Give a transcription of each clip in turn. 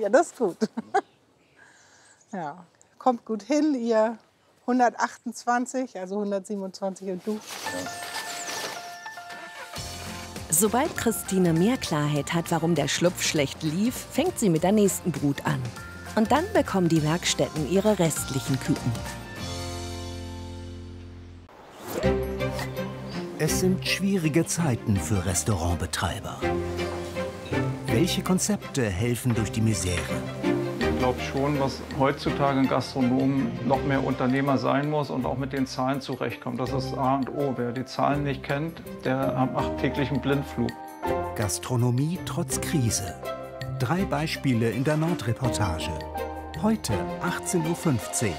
ihr das tut. Ja, kommt gut hin, ihr 128, also 127 und du. Sobald Christine mehr Klarheit hat, warum der Schlupf schlecht lief, fängt sie mit der nächsten Brut an. Und dann bekommen die Werkstätten ihre restlichen Küken. Es sind schwierige Zeiten für Restaurantbetreiber. Welche Konzepte helfen durch die Misere? Ich glaube schon, dass heutzutage ein Gastronom noch mehr Unternehmer sein muss und auch mit den Zahlen zurechtkommt. Das ist A und O. Wer die Zahlen nicht kennt, der macht täglich einen Blindflug. Gastronomie trotz Krise. 3 Beispiele in der Nordreportage. Heute 18:15 Uhr.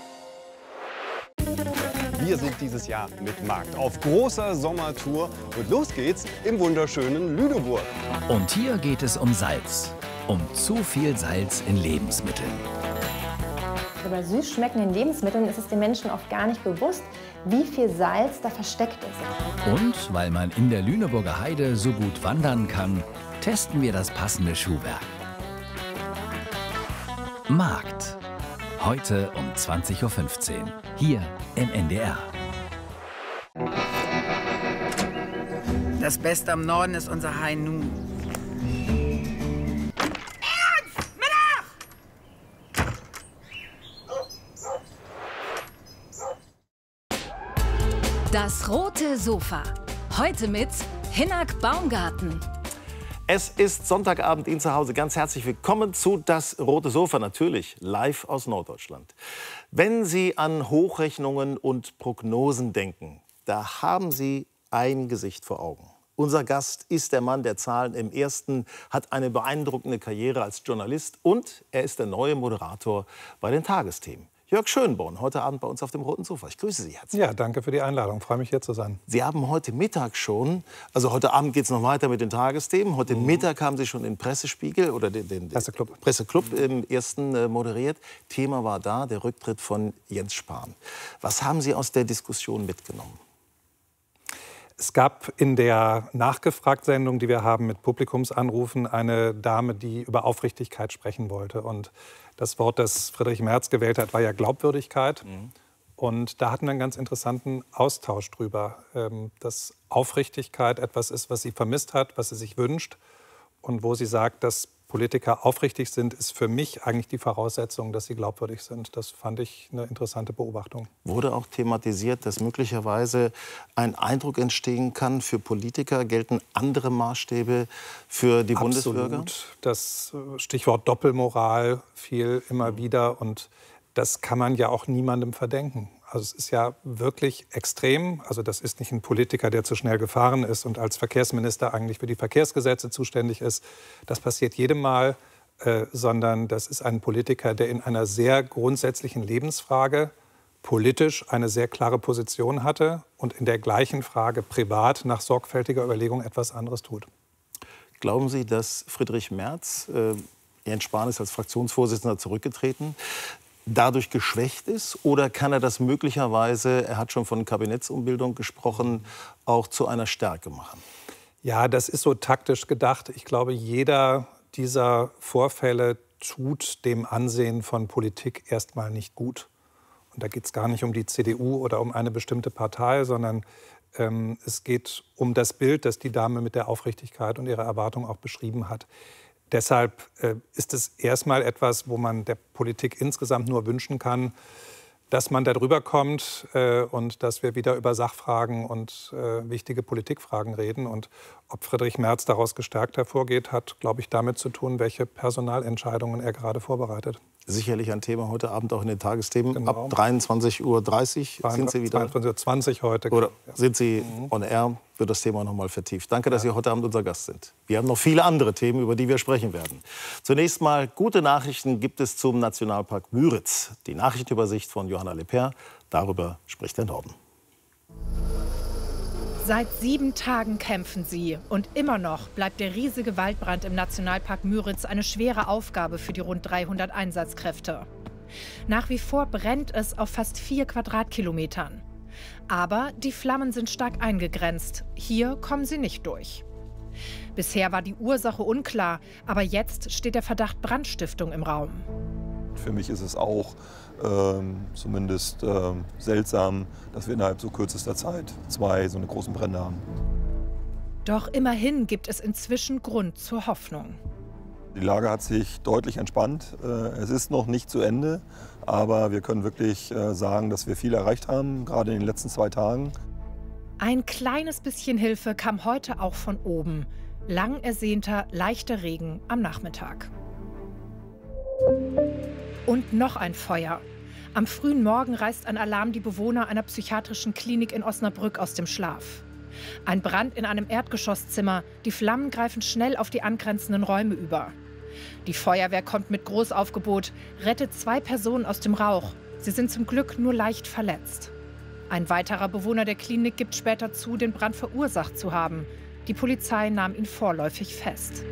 Wir sind dieses Jahr mit Markt auf großer Sommertour und los geht's im wunderschönen Lüneburg. Und hier geht es um Salz. Um zu viel Salz in Lebensmitteln. Bei süß schmeckenden Lebensmitteln ist es den Menschen oft gar nicht bewusst, wie viel Salz da versteckt ist. Und weil man in der Lüneburger Heide so gut wandern kann, testen wir das passende Schuhwerk. Markt. Heute um 20:15 Uhr. Hier im NDR. Das Beste am Norden ist unser High Noon. Das rote Sofa. Heute mit Hinnerk Baumgarten. Es ist Sonntagabend, Ihnen zu Hause. Ganz herzlich willkommen zu Das rote Sofa, natürlich live aus Norddeutschland. Wenn Sie an Hochrechnungen und Prognosen denken, da haben Sie ein Gesicht vor Augen. Unser Gast ist der Mann der Zahlen im Ersten, hat eine beeindruckende Karriere als Journalist und er ist der neue Moderator bei den Tagesthemen. Jörg Schönborn, heute Abend bei uns auf dem roten Sofa. Ich grüße Sie herzlich. Ja, danke für die Einladung. Ich freue mich, hier zu sein. Sie haben heute Mittag schon, also heute Abend geht es noch weiter mit den Tagesthemen. Heute Mittag haben Sie schon den Pressespiegel oder den Presseclub im Ersten moderiert. Thema war da der Rücktritt von Jens Spahn. Was haben Sie aus der Diskussion mitgenommen? Es gab in der Nachgefragt-Sendung, die wir haben mit Publikumsanrufen, eine Dame, die über Aufrichtigkeit sprechen wollte. Und das Wort, das Friedrich Merz gewählt hat, war ja Glaubwürdigkeit. Und da hatten wir einen ganz interessanten Austausch drüber, dass Aufrichtigkeit etwas ist, was sie vermisst hat, was sie sich wünscht. Und wo sie sagt, dass Politiker aufrichtig sind, ist für mich eigentlich die Voraussetzung, dass sie glaubwürdig sind. Das fand ich eine interessante Beobachtung. Wurde auch thematisiert, dass möglicherweise ein Eindruck entstehen kann, für Politiker gelten andere Maßstäbe für die Bundesbürger? Absolut. Das Stichwort Doppelmoral fiel immer wieder und das kann man ja auch niemandem verdenken. Also es ist ja wirklich extrem. Also das ist nicht ein Politiker, der zu schnell gefahren ist und als Verkehrsminister eigentlich für die Verkehrsgesetze zuständig ist. Das passiert jedem Mal, sondern das ist ein Politiker, der in einer sehr grundsätzlichen Lebensfrage politisch eine sehr klare Position hatte und in der gleichen Frage privat nach sorgfältiger Überlegung etwas anderes tut. Glauben Sie, dass Friedrich Merz, Jens Spahn ist als Fraktionsvorsitzender zurückgetreten, dadurch geschwächt ist? Oder kann er das möglicherweise, er hat schon von Kabinettsumbildung gesprochen, auch zu einer Stärke machen? Ja, das ist so taktisch gedacht. Ich glaube, jeder dieser Vorfälle tut dem Ansehen von Politik erstmal nicht gut. Und da geht es gar nicht um die CDU oder um eine bestimmte Partei, sondern es geht um das Bild, das die Dame mit der Aufrichtigkeit und ihrer Erwartung auch beschrieben hat. Deshalb ist es erstmal etwas, wo man der Politik insgesamt nur wünschen kann, dass man da drüber kommt und dass wir wieder über Sachfragen und wichtige Politikfragen reden. Und ob Friedrich Merz daraus gestärkt hervorgeht, hat, glaube ich, damit zu tun, welche Personalentscheidungen er gerade vorbereitet. Sicherlich ein Thema heute Abend auch in den Tagesthemen. Genau. Ab 23:30 Uhr sind Sie wieder. 22:20 Uhr heute. Oder sind Sie on air, wird das Thema noch mal vertieft. Danke, dass Sie heute Abend unser Gast sind. Wir haben noch viele andere Themen, über die wir sprechen werden. Zunächst mal gute Nachrichten gibt es zum Nationalpark Müritz. Die Nachrichtenübersicht von Johanna Leper. Darüber spricht der Norden. Seit 7 Tagen kämpfen sie. Und immer noch bleibt der riesige Waldbrand im Nationalpark Müritz eine schwere Aufgabe für die rund 300 Einsatzkräfte. Nach wie vor brennt es auf fast 4 Quadratkilometern. Aber die Flammen sind stark eingegrenzt. Hier kommen sie nicht durch. Bisher war die Ursache unklar, aber jetzt steht der Verdacht Brandstiftung im Raum. Für mich ist es auch zumindest seltsam, dass wir innerhalb so kürzester Zeit 2 so eine großen Brände haben. Doch immerhin gibt es inzwischen Grund zur Hoffnung. Die Lage hat sich deutlich entspannt. Es ist noch nicht zu Ende, aber wir können wirklich sagen, dass wir viel erreicht haben, gerade in den letzten 2 Tagen. Ein kleines bisschen Hilfe kam heute auch von oben. Lang ersehnter, leichter Regen am Nachmittag. Und noch ein Feuer. Am frühen Morgen reißt ein Alarm die Bewohner einer psychiatrischen Klinik in Osnabrück aus dem Schlaf. Ein Brand in einem Erdgeschosszimmer. Die Flammen greifen schnell auf die angrenzenden Räume über. Die Feuerwehr kommt mit Großaufgebot, rettet 2 Personen aus dem Rauch. Sie sind zum Glück nur leicht verletzt. Ein weiterer Bewohner der Klinik gibt später zu, den Brand verursacht zu haben. Die Polizei nahm ihn vorläufig fest.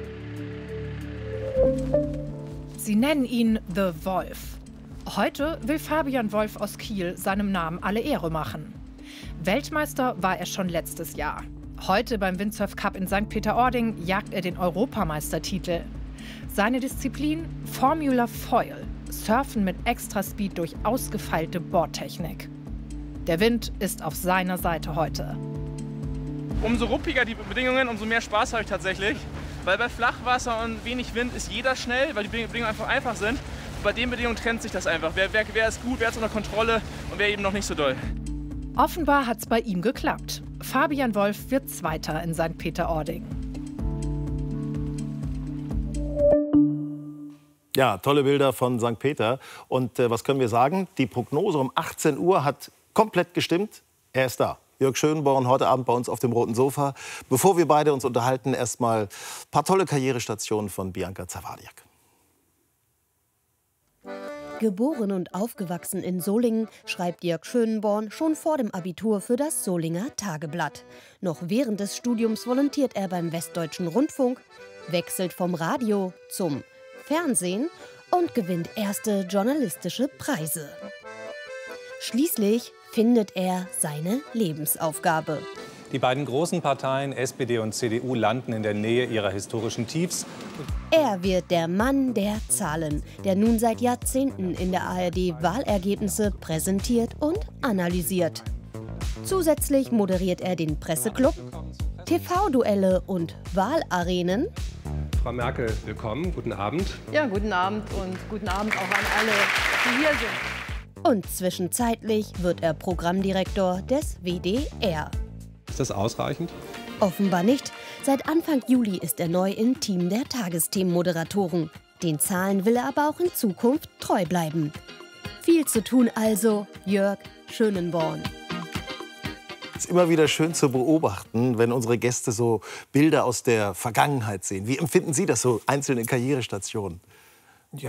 Sie nennen ihn The Wolf. Heute will Fabian Wolf aus Kiel seinem Namen alle Ehre machen. Weltmeister war er schon letztes Jahr. Heute beim Windsurf Cup in St. Peter-Ording jagt er den Europameistertitel. Seine Disziplin? Formula Foil. Surfen mit Extraspeed durch ausgefeilte Bordtechnik. Der Wind ist auf seiner Seite heute. Umso ruppiger die Bedingungen, umso mehr Spaß habe ich tatsächlich. Weil bei Flachwasser und wenig Wind ist jeder schnell, weil die Bedingungen einfach sind. Und bei den Bedingungen trennt sich das einfach. Wer ist gut, wer ist unter Kontrolle und wer eben noch nicht so doll. Offenbar hat es bei ihm geklappt. Fabian Wolf wird Zweiter in St. Peter-Ording. Ja, tolle Bilder von St. Peter. Und was können wir sagen? Die Prognose um 18 Uhr hat komplett gestimmt. Er ist da. Jörg Schönborn, heute Abend bei uns auf dem roten Sofa. Bevor wir beide uns unterhalten, erstmal ein paar tolle Karrierestationen von Bianca Zawadiak. Geboren und aufgewachsen in Solingen, schreibt Jörg Schönborn schon vor dem Abitur für das Solinger Tageblatt. Noch während des Studiums volontiert er beim Westdeutschen Rundfunk, wechselt vom Radio zum Fernsehen und gewinnt erste journalistische Preise. Schließlich findet er seine Lebensaufgabe. Die beiden großen Parteien SPD und CDU landen in der Nähe ihrer historischen Tiefs. Er wird der Mann der Zahlen, der nun seit Jahrzehnten in der ARD Wahlergebnisse präsentiert und analysiert. Zusätzlich moderiert er den Presseclub, TV-Duelle und Wahlarenen. Frau Merkel, willkommen, guten Abend. Ja, guten Abend und guten Abend auch an alle, die hier sind. Und zwischenzeitlich wird er Programmdirektor des WDR. Ist das ausreichend? Offenbar nicht. Seit Anfang Juli ist er neu im Team der Tagesthemenmoderatoren. Den Zahlen will er aber auch in Zukunft treu bleiben. Viel zu tun also, Jörg Schönborn. Es ist immer wieder schön zu beobachten, wenn unsere Gäste so Bilder aus der Vergangenheit sehen. Wie empfinden Sie das, so einzelne Karrierestationen?